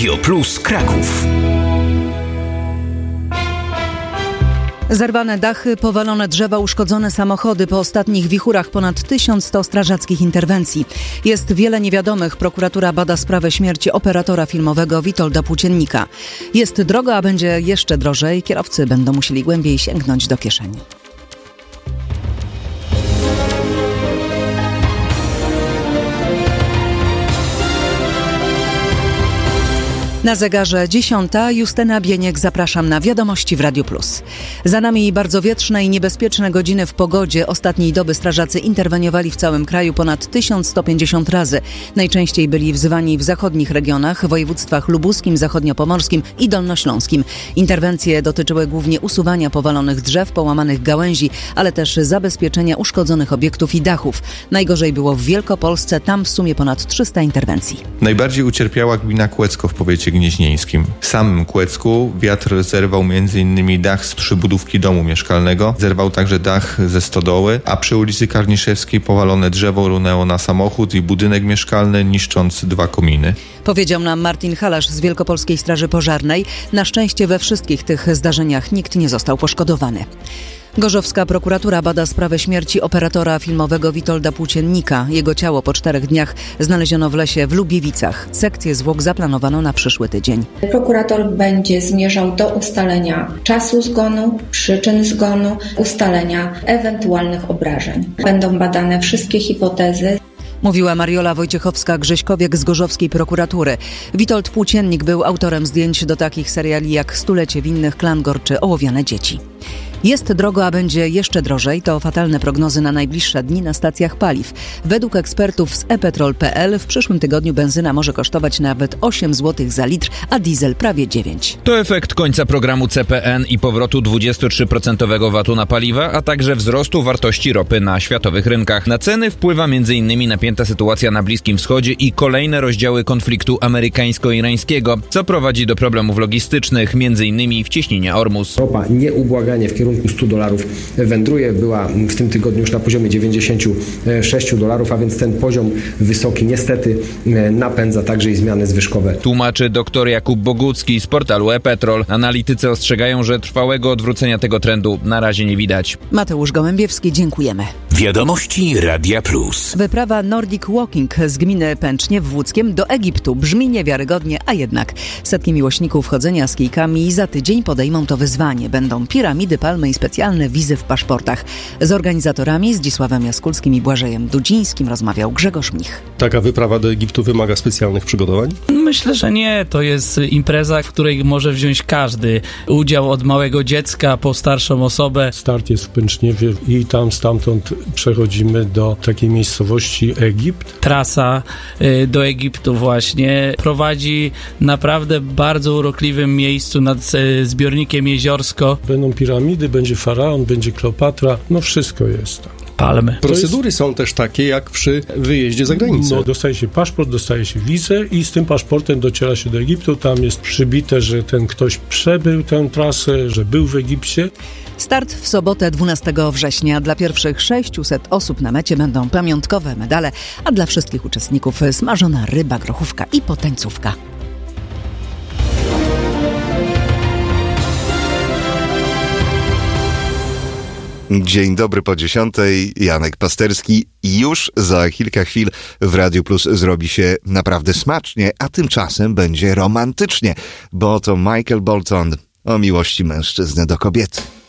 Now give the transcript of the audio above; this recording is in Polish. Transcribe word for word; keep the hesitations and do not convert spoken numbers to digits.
Radio Plus Kraków. Zerwane dachy, powalone drzewa, uszkodzone samochody. Po ostatnich wichurach ponad tysiąc sto strażackich interwencji. Jest wiele niewiadomych. Prokuratura bada sprawę śmierci operatora filmowego Witolda Płóciennika. Jest drogo, a będzie jeszcze drożej. Kierowcy będą musieli głębiej sięgnąć do kieszeni. Na zegarze dziesiąta. Justyna Bieniek, zapraszam na Wiadomości w Radiu Plus. Za nami bardzo wietrzne i niebezpieczne godziny w pogodzie. Ostatniej doby strażacy interweniowali w całym kraju ponad tysiąc sto pięćdziesiąt razy. Najczęściej byli wzywani w zachodnich regionach, województwach lubuskim, zachodniopomorskim i dolnośląskim. Interwencje dotyczyły głównie usuwania powalonych drzew, połamanych gałęzi, ale też zabezpieczenia uszkodzonych obiektów i dachów. Najgorzej było w Wielkopolsce, tam w sumie ponad trzysta interwencji. Najbardziej ucierpiała gmina Kłecko w powiecie gnieźnieńskim. W samym Kłecku wiatr zerwał między innymi dach z przybudówki domu mieszkalnego, zerwał także dach ze stodoły, a przy ulicy Karniszewskiej powalone drzewo runęło na samochód i budynek mieszkalny, niszcząc dwa kominy. Powiedział nam Martin Halasz z Wielkopolskiej Straży Pożarnej. Na szczęście we wszystkich tych zdarzeniach nikt nie został poszkodowany. Gorzowska prokuratura bada sprawę śmierci operatora filmowego Witolda Płóciennika. Jego ciało po czterech dniach znaleziono w lesie w Lubiewicach. Sekcję zwłok zaplanowano na przyszły tydzień. Prokurator będzie zmierzał do ustalenia czasu zgonu, przyczyn zgonu, ustalenia ewentualnych obrażeń. Będą badane wszystkie hipotezy. Mówiła Mariola Wojciechowska-Grześkowiak z Gorzowskiej Prokuratury. Witold Płóciennik był autorem zdjęć do takich seriali jak Stulecie winnych, Klangor czy Ołowiane dzieci. Jest drogo, a będzie jeszcze drożej. To fatalne prognozy na najbliższe dni na stacjach paliw. Według ekspertów z e petrol kropka p l w przyszłym tygodniu benzyna może kosztować nawet osiem złotych za litr, a diesel prawie dziewięć. To efekt końca programu C P N i powrotu dwudziestotrzyprocentowego vatu na paliwa, a także wzrostu wartości ropy na światowych rynkach. Na ceny wpływa między innymi napięta sytuacja na Bliskim Wschodzie i kolejne rozdziały konfliktu amerykańsko-irańskiego, co prowadzi do problemów logistycznych, między innymi wcieśnienia Ormus. Ropa nieubłaganie w kierunku stu dolarów wędruje. Była w tym tygodniu już na poziomie dziewięćdziesiąt sześć dolarów, a więc ten poziom wysoki niestety napędza także i zmiany zwyżkowe. Tłumaczy dr Jakub Bogucki z portalu e-Petrol. Analitycy ostrzegają, że trwałego odwrócenia tego trendu na razie nie widać. Mateusz Gołębiewski, dziękujemy. Wiadomości Radia Plus. Wyprawa Nordic Walking z gminy Pęczniew w Łódzkiem do Egiptu brzmi niewiarygodnie, a jednak setki miłośników chodzenia z kijkami za tydzień podejmą to wyzwanie. Będą piramidy, palmy i specjalne wizy w paszportach. Z organizatorami Zdzisławem Jaskulskim i Błażejem Dudzińskim rozmawiał Grzegorz Mich. Taka wyprawa do Egiptu wymaga specjalnych przygotowań? Myślę, że nie. To jest impreza, w której może wziąć każdy udział, od małego dziecka po starszą osobę. Start jest w Pęczniewie i tam stamtąd przechodzimy do takiej miejscowości Egipt. Trasa do Egiptu właśnie prowadzi naprawdę bardzo urokliwym miejscu nad zbiornikiem Jeziorsko. Będą piramidy, będzie faraon, będzie Kleopatra, no wszystko jest tam. Palmy. Procedury jest... są też takie jak przy wyjeździe za granicę. No, dostaje się paszport, dostaje się wizę i z tym paszportem dociera się do Egiptu. Tam jest przybite, że ten ktoś przebył tę trasę, że był w Egipcie. Start w sobotę dwunastego września. Dla pierwszych sześciuset osób na mecie będą pamiątkowe medale, a dla wszystkich uczestników smażona ryba, grochówka i potańcówka. Dzień dobry po dziesiątej, Janek Pasterski. Już za kilka chwil w Radiu Plus zrobi się naprawdę smacznie, a tymczasem będzie romantycznie, bo to Michael Bolton o miłości mężczyzny do kobiety.